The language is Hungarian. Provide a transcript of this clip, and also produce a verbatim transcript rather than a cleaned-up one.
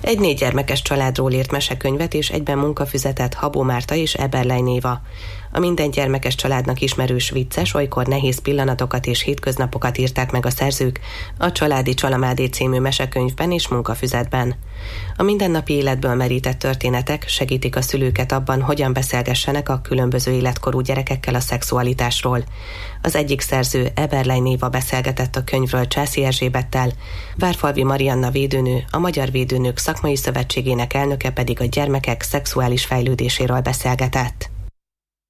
Egy négy gyermekes családról írt mesekönyvet és egyben munkafüzetet Habó Márta és Eberlein Éva. A minden gyermekes családnak ismerős, vicces, olykor nehéz pillanatokat és hétköznapokat írták meg a szerzők a Családi Csalamádé című mesekönyvben és munkafüzetben. A mindennapi életből merített történetek segítik a szülőket abban, hogyan beszélgessenek a különböző életkorú gyerekekkel a szexualitásról. Az egyik szerző, Eberlein Éva beszélgetett a könyvről Császi Erzsébettel, Várfalvi Marianna védőnő, a Magyar Védőnők Szakmai Szövetségének elnöke pedig a gyermekek szexuális fejlődéséről beszélgetett.